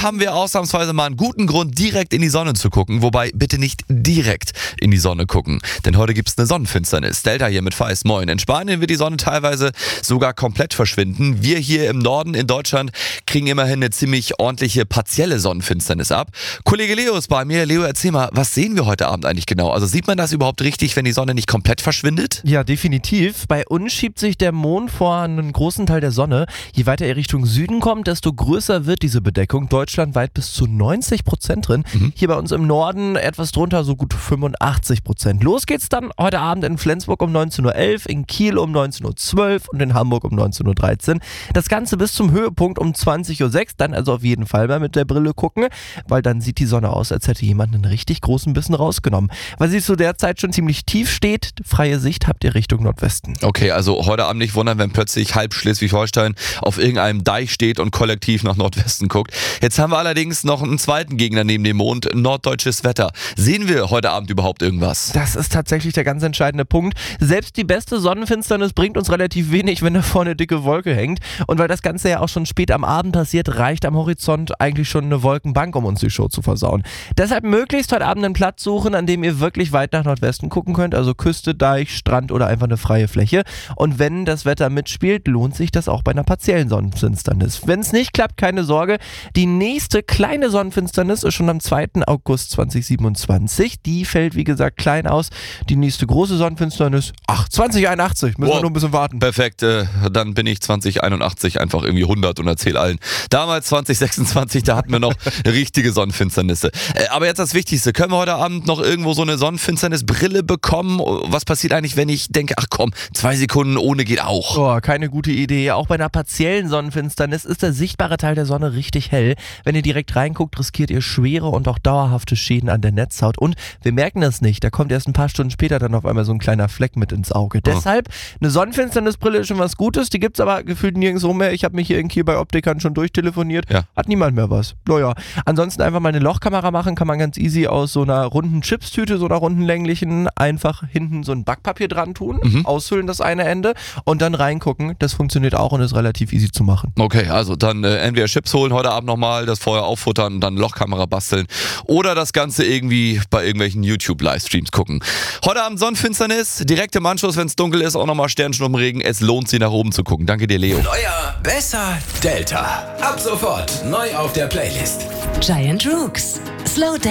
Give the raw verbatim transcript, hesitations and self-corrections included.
haben wir ausnahmsweise mal einen guten Grund, direkt in die Sonne zu gucken. Wobei, bitte nicht direkt in die Sonne gucken. Denn heute gibt es eine Sonnenfinsternis. Delta hier mit Feist, moin. In Spanien wird die Sonne teilweise sogar komplett verschwinden. Wir hier im Norden in Deutschland kriegen immerhin eine ziemlich ordentliche partielle Sonnenfinsternis ab. Kollege Leo ist bei mir. Leo, erzähl mal, was sehen wir heute Abend eigentlich genau? Also sieht man das überhaupt richtig, wenn die Sonne nicht komplett verschwindet? Ja, definitiv. Bei uns schiebt sich der Mond vor einen großen Teil der Sonne. Je weiter er Richtung Süden kommt, desto größer wird diese Bedeckung. Deutschlandweit bis zu neunzig Prozent drin. Mhm. Hier bei uns im Norden etwas drunter, so gut fünfundachtzig Prozent. Los geht's dann heute Abend in Flensburg um neunzehn Uhr elf, in Kiel um neunzehn Uhr zwölf und in Hamburg um neunzehn Uhr dreizehn. Das Ganze bis zum Höhepunkt um zwanzig Uhr sechs. Dann also auf jeden Fall mal mit der Brille gucken, weil dann sieht die Sonne aus, als hätte jemand einen richtig großen Bissen rausgenommen. Weil sie zu der Zeit schon ziemlich tief steht, freie Sicht habt ihr Richtung Nordwesten. Okay, also heute Abend nicht wundern, wenn plötzlich halb Schleswig-Holstein auf irgendeinem Deich steht und kollektiv nach Nordwesten guckt. Jetzt haben wir allerdings noch einen zweiten Gegner neben dem Mond, norddeutsches Wetter. Sehen wir heute Abend überhaupt irgendwas? Das ist tatsächlich der ganz entscheidende Punkt. Selbst die beste Sonnenfinsternis bringt uns relativ wenig, wenn da vorne eine dicke Wolke hängt. Und weil das Ganze ja auch schon spät am Abend passiert, reicht am Horizont eigentlich schon eine Wolkenbank, um uns die Show zu versauen. Deshalb möglichst heute Abend einen Platz suchen, an dem ihr wirklich weit nach Nordwesten gucken könnt, also Küste, Deich, Strand oder einfach eine freie Fläche. Und wenn das Wetter mitspielt, lohnt sich das auch bei einer partiellen Sonnenfinsternis. Wenn es nicht klappt, keine Sorge. Die nächste kleine Sonnenfinsternis ist schon am zweiten August zweitausendsiebenundzwanzig. Die fällt, wie gesagt, klein aus. Die nächste große Sonnenfinsternis, ach, zwanzig einundachtzig. Müssen wow. wir nur ein bisschen warten. Perfekt, äh, dann bin ich zwanzig einundachtzig einfach irgendwie hundert und erzähle allen. Damals zwanzig sechsundzwanzig, da hatten wir noch richtige Sonnenfinsternisse. Äh, aber jetzt das Wichtigste, können wir heute Abend noch irgendwo so eine Sonnenfinsternisbrille bekommen? Was passiert eigentlich, wenn ich denke, ach komm, zwei Sekunden ohne geht auch? Oh, keine gute Idee. Auch bei einer partiellen Sonnenfinsternis ist der sichtbare Teil der Sonne richtig hell. Wenn ihr direkt reinguckt, riskiert ihr schwere und auch dauerhafte Schäden an der Netzhaut. Und wir merken das nicht. Da kommt erst ein paar Stunden später dann auf einmal so ein kleiner Fleck mit ins Auge. Oh. Deshalb, eine Sonnenfinsternisbrille ist schon was Gutes. Die gibt es aber gefühlt nirgendwo mehr. Ich habe mich hier in Kiel bei Optikern schon durchtelefoniert. Ja. Hat niemand mehr was. Naja, ansonsten einfach mal eine Lochkamera machen. Kann man ganz easy aus so einer runden Chipstüte, so einer runden länglichen, einfach hinten so ein Backpapier dran tun, mhm. aushüllen das eine Ende und dann reingucken. Das funktioniert auch und ist relativ easy zu machen. Okay, also dann äh, entweder Chips holen heute Abend nochmal, das Feuer auffuttern und dann Lochkamera basteln oder das Ganze irgendwie bei irgendwelchen YouTube-Livestreams gucken. Heute Abend Sonnenfinsternis, direkt im Anschluss, wenn es dunkel ist, auch nochmal Sternschnuppenregen. Es lohnt sich nach oben zu gucken. Danke dir, Leo. Neuer, besser, Delta. Ab sofort neu auf der Playlist. Giant Rooks. Slow Dance.